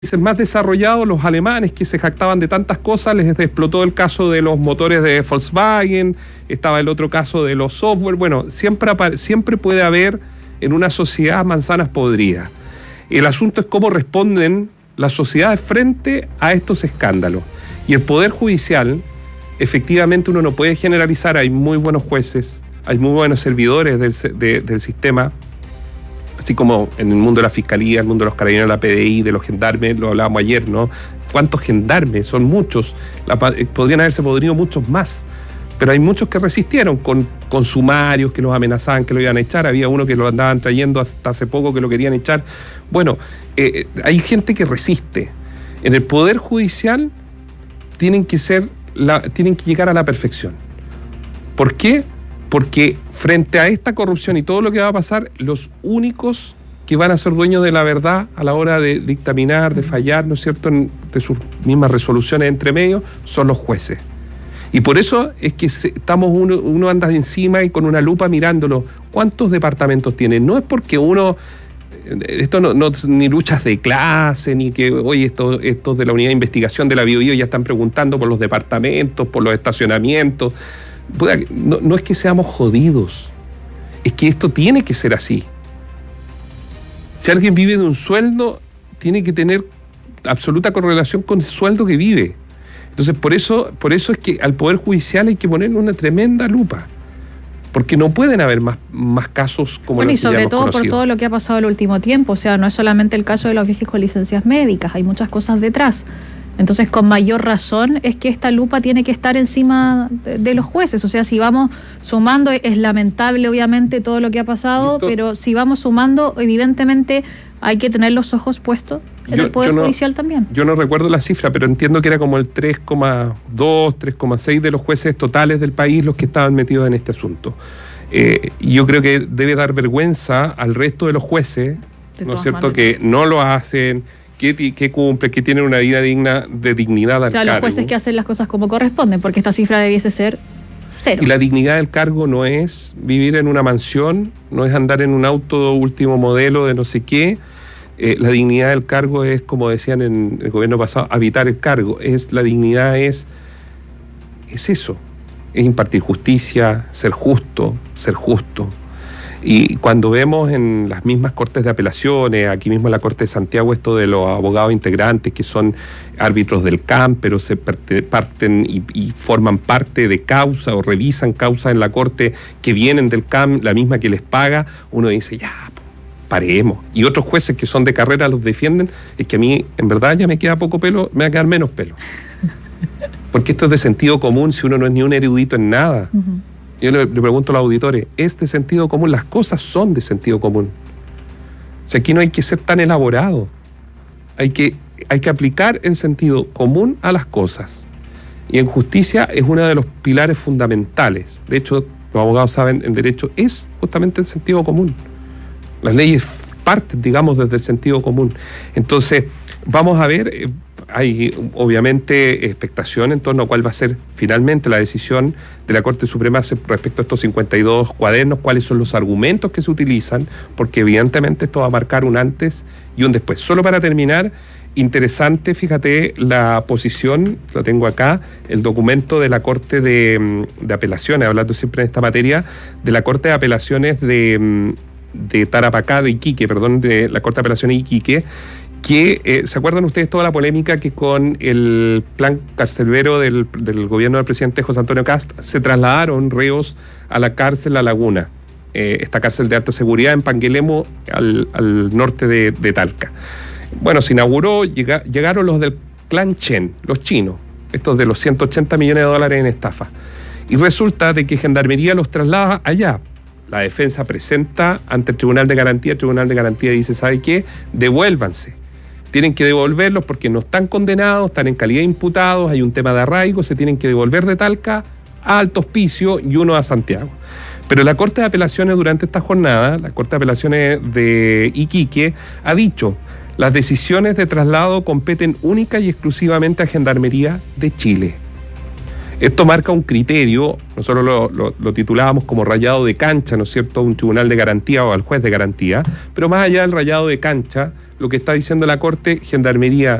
más desarrollados, los alemanes que se jactaban de tantas cosas, les explotó el caso de los motores de Volkswagen, estaba el otro caso de los software. Bueno, siempre puede haber en una sociedad manzanas podridas. El asunto es cómo responden las sociedades frente a estos escándalos. Y el Poder Judicial, efectivamente uno no puede generalizar, hay muy buenos jueces, hay muy buenos servidores del sistema, así como en el mundo de la Fiscalía, el mundo de los Carabineros, la PDI, de los gendarmes, lo hablábamos ayer, ¿no? ¿Cuántos gendarmes? Son muchos. Podrían haberse podrido muchos más. Pero hay muchos que resistieron con sumarios que los amenazaban que lo iban a echar. Había uno que lo andaban trayendo hasta hace poco que lo querían echar. Bueno, hay gente que resiste. En el Poder Judicial tienen que llegar a la perfección. ¿Por qué? Porque frente a esta corrupción y todo lo que va a pasar, los únicos que van a ser dueños de la verdad a la hora de dictaminar, de fallar, ¿no es cierto?, de sus mismas resoluciones entre medio, son los jueces. Y por eso es que uno anda encima y con una lupa mirándolo. ¿Cuántos departamentos tiene? No es porque uno... Esto no ni luchas de clase, ni que hoy estos de la unidad de investigación de la Biobío ya están preguntando por los departamentos, por los estacionamientos. No es que seamos jodidos, es que esto tiene que ser así. Si alguien vive de un sueldo, tiene que tener absoluta correlación con el sueldo que vive. Entonces, por eso es que al Poder Judicial hay que ponerle una tremenda lupa, porque no pueden haber más casos como los que ya hemos conocido. Y sobre todo por todo lo que ha pasado el último tiempo. O sea, no es solamente el caso de los viejos con licencias médicas, hay muchas cosas detrás. Entonces, con mayor razón es que esta lupa tiene que estar encima de los jueces. O sea, si vamos sumando, es lamentable obviamente todo lo que ha pasado, pero si vamos sumando, evidentemente hay que tener los ojos puestos en el Poder Judicial también. Yo no recuerdo la cifra, pero entiendo que era como el 3,2, 3,6 de los jueces totales del país los que estaban metidos en este asunto. Y yo creo que debe dar vergüenza al resto de los jueces, ¿no es cierto?, que no lo hacen, que cumplen, que tienen una vida digna, de dignidad al cargo. O sea, los jueces que hacen las cosas como corresponden, porque esta cifra debiese ser 0. Y la dignidad del cargo no es vivir en una mansión, no es andar en un auto último modelo de no sé qué. La dignidad del cargo es, como decían en el gobierno pasado, habitar el cargo. La dignidad es eso, es impartir justicia, ser justo. Y cuando vemos en las mismas cortes de apelaciones, aquí mismo en la Corte de Santiago, esto de los abogados integrantes que son árbitros del CAM, pero se parten y forman parte de causa o revisan causas en la Corte que vienen del CAM, la misma que les paga, uno dice, ya, paremos. Y otros jueces que son de carrera los defienden, es que a mí, en verdad, ya me queda poco pelo, me va a quedar menos pelo. Porque esto es de sentido común si uno no es ni un erudito en nada. Uh-huh. Yo le pregunto a los auditores, ¿es de sentido común? Las cosas son de sentido común. O sea, aquí no hay que ser tan elaborado. Hay que aplicar el sentido común a las cosas. Y en justicia es uno de los pilares fundamentales. De hecho, los abogados saben, en derecho es justamente el sentido común. Las leyes parten, digamos, desde el sentido común. Entonces, vamos a ver... Hay obviamente expectación en torno a cuál va a ser finalmente la decisión de la Corte Suprema respecto a estos 52 cuadernos, cuáles son los argumentos que se utilizan, porque evidentemente esto va a marcar un antes y un después. Solo para terminar, interesante, fíjate, la posición, lo tengo acá, el documento de la Corte de Apelaciones, hablando siempre en esta materia, de la Corte de Apelaciones de Tarapacá, de Iquique, perdón, de la Corte de Apelaciones de Iquique, que, ¿se acuerdan ustedes toda la polémica que con el plan carcelero del gobierno del presidente José Antonio Kast se trasladaron reos a la cárcel La Laguna, esta cárcel de alta seguridad en Panguilemo, al norte de Talca? Bueno, se inauguró, llegaron los del clan Chen, los chinos, estos de los 180 millones de dólares en estafa, y resulta de que Gendarmería los traslada allá. La defensa presenta ante el Tribunal de Garantía dice, ¿sabe qué? Devuélvanse. Tienen que devolverlos porque no están condenados, están en calidad de imputados, hay un tema de arraigo, se tienen que devolver de Talca a Alto Hospicio y uno a Santiago. Pero la Corte de Apelaciones durante esta jornada, la Corte de Apelaciones de Iquique, ha dicho, las decisiones de traslado competen única y exclusivamente a Gendarmería de Chile. Esto marca un criterio, nosotros lo titulábamos como rayado de cancha, ¿no es cierto?, un tribunal de garantía o al juez de garantía, pero más allá del rayado de cancha, lo que está diciendo la Corte, Gendarmería